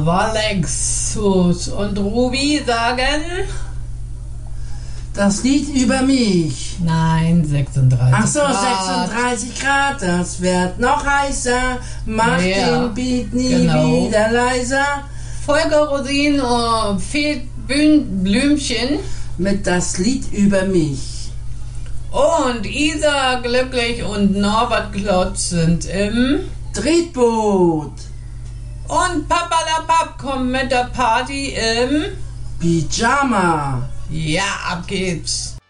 Aber Lexus und Ruby sagen... Das Lied über mich. Nein, 36 Ach so, Grad. 36 Grad, das wird noch heißer. Mach Ja, den Beat nie genau. wieder leiser. Volker Rosin und Fed Blümchen Mit das Lied über mich. und Isa Glücklich und Norbert Klotz sind im... Tretboot. Und Papa La Papp kommt mit der Party im... Pyjama. Ja, ab geht's.